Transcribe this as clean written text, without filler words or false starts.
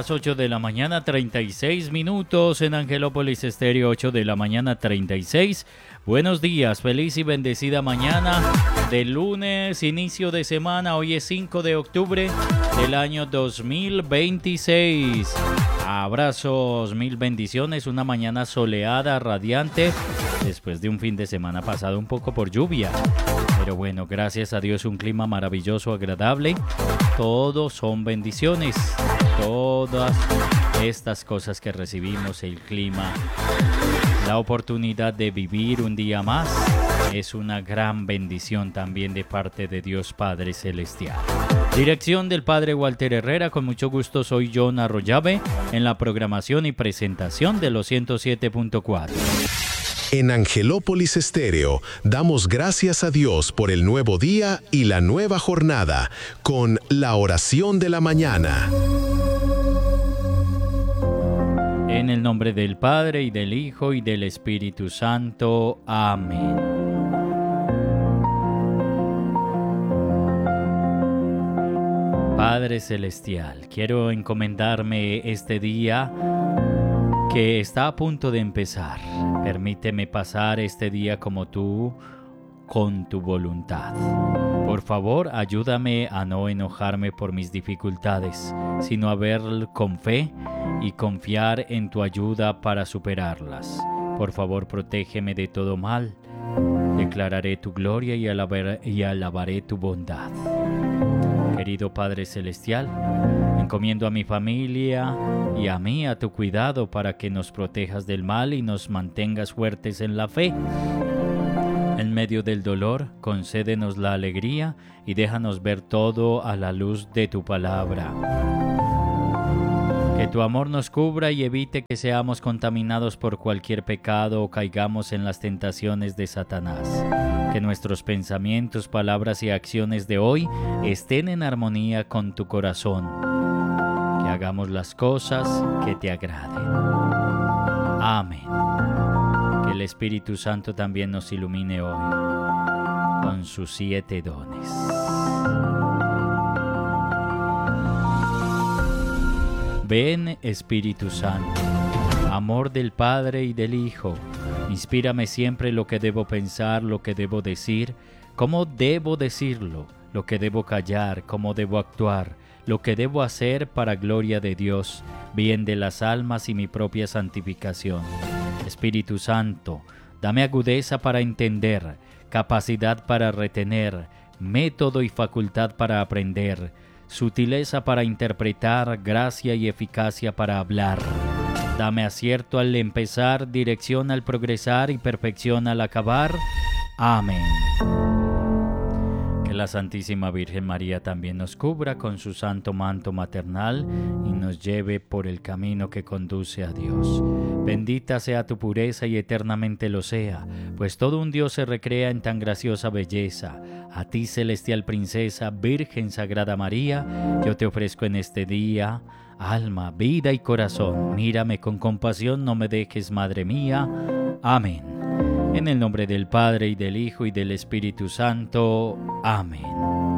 las 8 de la mañana, 36 minutos en Angelópolis Estéreo, 8 de la mañana, 36. Buenos días, feliz y bendecida mañana de lunes, inicio de semana. Hoy es 5 de octubre del año 2026. Abrazos, mil bendiciones, una mañana soleada, radiante, después de un fin de semana pasado un poco por lluvia. Pero bueno, gracias a Dios, un clima maravilloso, agradable. Todos son bendiciones. Todas estas cosas que recibimos, el clima, la oportunidad de vivir un día más, es una gran bendición también de parte de Dios Padre Celestial. Dirección del Padre Walter Herrera, con mucho gusto soy John Arroyave en la programación y presentación de los 107.4. En Angelópolis Estéreo damos gracias a Dios por el nuevo día y la nueva jornada con la oración de la mañana. En el nombre del Padre y del Hijo y del Espíritu Santo. Amén. Padre Celestial, quiero encomendarme este día que está a punto de empezar. Permíteme pasar este día como tú, con tu voluntad. Por favor, ayúdame a no enojarme por mis dificultades, sino a ver con fe y confiar en tu ayuda para superarlas. Por favor, protégeme de todo mal. Declararé tu gloria y alabaré tu bondad. Querido Padre Celestial, encomiendo a mi familia y a mí a tu cuidado para que nos protejas del mal y nos mantengas fuertes en la fe. En medio del dolor, concédenos la alegría y déjanos ver todo a la luz de tu palabra. Que tu amor nos cubra y evite que seamos contaminados por cualquier pecado o caigamos en las tentaciones de Satanás. Que nuestros pensamientos, palabras y acciones de hoy estén en armonía con tu corazón. Que hagamos las cosas que te agraden. Amén. Que el Espíritu Santo también nos ilumine hoy con sus 7 dones. Ven, Espíritu Santo, amor del Padre y del Hijo, inspírame siempre lo que debo pensar, lo que debo decir, cómo debo decirlo, lo que debo callar, cómo debo actuar, lo que debo hacer para gloria de Dios, bien de las almas y mi propia santificación. Espíritu Santo, dame agudeza para entender, capacidad para retener, método y facultad para aprender, sutileza para interpretar, gracia y eficacia para hablar. Dame acierto al empezar, dirección al progresar y perfección al acabar. Amén. Que la Santísima Virgen María también nos cubra con su santo manto maternal y nos lleve por el camino que conduce a Dios. Bendita sea tu pureza y eternamente lo sea, pues todo un Dios se recrea en tan graciosa belleza. A ti, celestial princesa, Virgen Sagrada María, yo te ofrezco en este día alma, vida y corazón. Mírame con compasión, no me dejes, Madre mía. Amén. En el nombre del Padre, y del Hijo, y del Espíritu Santo. Amén.